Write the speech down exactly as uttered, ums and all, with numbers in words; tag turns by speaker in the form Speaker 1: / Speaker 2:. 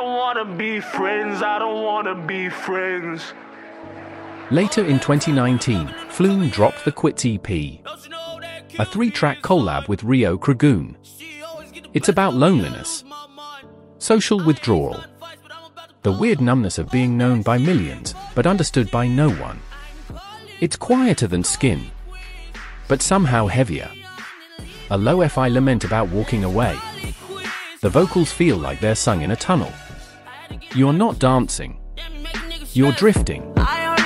Speaker 1: don't wanna be friends, I don't wanna be friends.
Speaker 2: Later in twenty nineteen, Flume dropped the Quits E P, a three-track collab with Rio Cragoon. It's about loneliness, social withdrawal, the weird numbness of being known by millions, but understood by no one. It's quieter than Skin, but somehow heavier. A lo-fi lament about walking away. The vocals feel like they're sung in a tunnel. You're not dancing. You're drifting.